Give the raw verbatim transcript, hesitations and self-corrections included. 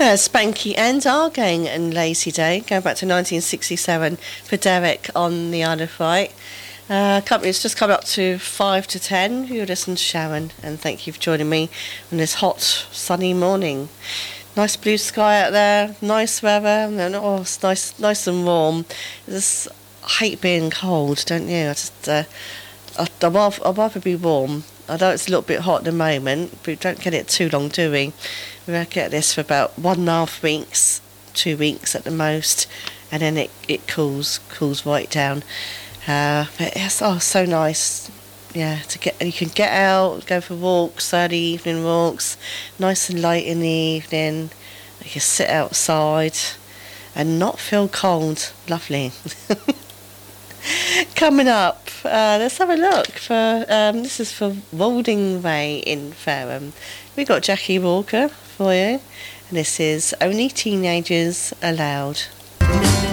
Uh, Spanky and Argang and Lazy Day, going back to nineteen sixty-seven for Derek on the Isle of Wight. Uh, company's just come up to five to ten. You're listening to Sharon, and thank you for joining me on this hot, sunny morning. Nice blue sky out there, nice weather, and oh, it's nice, nice and warm. Just, I hate being cold, don't you? I just, uh, I, I'd, rather, I'd rather be warm. I know it's a little bit hot at the moment, but we don't get it too long, do we? We get this for about one and a half weeks, two weeks at the most, and then it, it cools cools right down. Uh, but it's oh so nice, yeah. To get you can get out, go for walks, early evening walks, nice and light in the evening. You can sit outside and not feel cold. Lovely. Coming up, uh, let's have a look for um, this is for Walding Way in Fareham. We got Jackie Walker for you, and this is Only Teenagers Allowed.